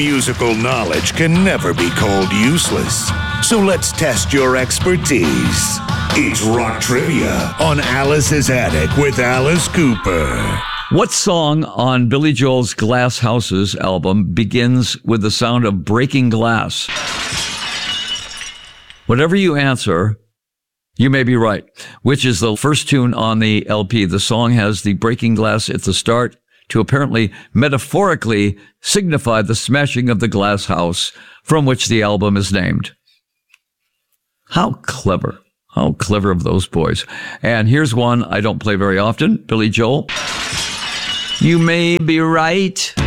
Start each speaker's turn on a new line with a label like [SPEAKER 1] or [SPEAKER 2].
[SPEAKER 1] musical knowledge can never be called useless. So let's test your expertise. It's Rock Trivia on Alice's Attic with Alice Cooper.
[SPEAKER 2] What song on Billy Joel's Glass Houses album begins with the sound of breaking glass? Whatever you answer, you may be right. Which is the first tune on the LP? The song has the breaking glass at the start to apparently metaphorically signify the smashing of the glass house from which the album is named. How clever. How clever of those boys. And here's one I don't play very often. Billy Joel. You may be right.